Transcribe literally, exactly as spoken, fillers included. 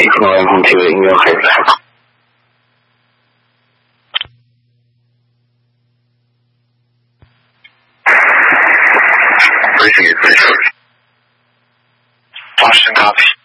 从来从这个音乐开始来吧。Briefing is briefing. Boston copy.